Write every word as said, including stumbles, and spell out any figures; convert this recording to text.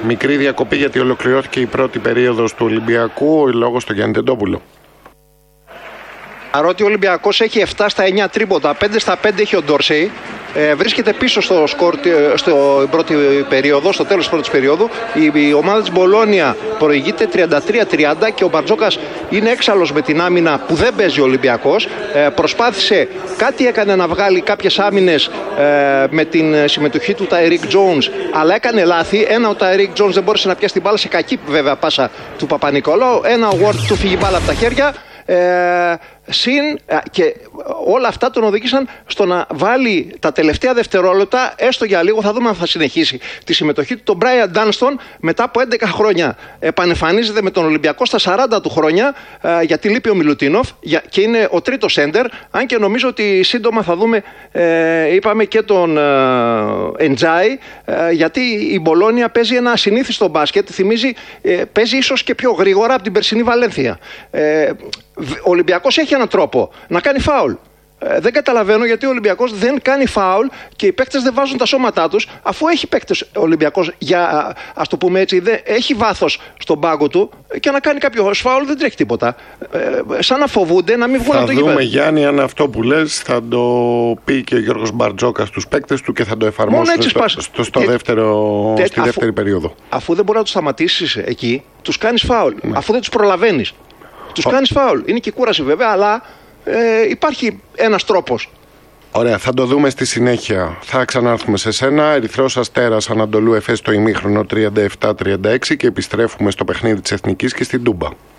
Μικρή διακοπή γιατί ολοκληρώθηκε η πρώτη περίοδος του Ολυμπιακού, λόγω στο Γιάννη Τεντόπουλο. Παρότι ο Ολυμπιακός έχει επτά στα εννιά τρίποντα, πέντε στα πέντε έχει ο Ντόρσεϊ, ε, βρίσκεται πίσω στο σκορ στο πρώτη περίοδο, στο τέλος της πρώτης περίοδου. Η, η ομάδα της Μπολόνια προηγείται τριάντα τρία τριάντα και ο Μπαρτζόκας είναι έξαλλος με την άμυνα που δεν παίζει ο Ολυμπιακός. Ε, προσπάθησε, κάτι έκανε να βγάλει κάποιες άμυνες ε, με την συμμετοχή του Τάιρικ Τζόουνς, αλλά έκανε λάθη. Ένα, ο Τάιρικ Τζόουνς δεν μπόρεσε να πιάσει την μπάλα, σε κακή βέβαια πάσα του Παπα-Νικολάου. Ένα, ο Ward του φύγει μπάλα από τα χέρια. Ε, συν και όλα αυτά τον οδήγησαν στο να βάλει τα τελευταία δευτερόλεπτα, έστω για λίγο, θα δούμε αν θα συνεχίσει τη συμμετοχή του, τον Μπράιαν Ντάνστον. Μετά από έντεκα χρόνια επανεμφανίζεται με τον Ολυμπιακό στα σαράντα του χρόνια, ε, γιατί λείπει ο Μιλουτίνοφ για, και είναι ο τρίτος σέντερ, αν και νομίζω ότι σύντομα θα δούμε, ε, είπαμε, και τον ε, Εντζάι, ε, γιατί η Μπολόνια παίζει ένα ασυνήθιστο μπάσκετ, θυμίζει, ε, παίζει ίσως και πιο γρήγορα από την περσινή Βαλένθια. ε, Ο Ολυμπιακός έχει έναν τρόπο να κάνει φάουλ. Ε, δεν καταλαβαίνω γιατί ο Ολυμπιακός δεν κάνει φάουλ και οι παίκτες δεν βάζουν τα σώματά τους, αφού έχει παίκτες ο Ολυμπιακός, για, ας το πούμε έτσι, δεν, έχει βάθος στον πάγκο του, και να κάνει κάποιο φάουλ δεν τρέχει τίποτα. Ε, σαν να φοβούνται να μην βγουν από το γήπεδο. Θα δούμε, Γιάννη, αν αυτό που λες θα το πει και ο Γιώργος Μπαρτζόκας στους παίκτες του και θα το εφαρμόσει στο, στο, στο δεύτερο, τε, στη αφού, δεύτερη περίοδο. Αφού δεν μπορεί να τους σταματήσεις εκεί, τους κάνεις φάουλ, ναι. Αφού δεν τους προλαβαίνεις. Τους κάνεις φάουλ. Είναι και κούραση βέβαια, αλλά ε, υπάρχει ένας τρόπος. Ωραία, θα το δούμε στη συνέχεια. Θα ξανάρθουμε σε σένα. Ερυθρός Αστέρας Ανατολού Εφές στο ημίχρονο τριάντα επτά τριάντα έξι και επιστρέφουμε στο παιχνίδι της Εθνικής και στην Τούμπα.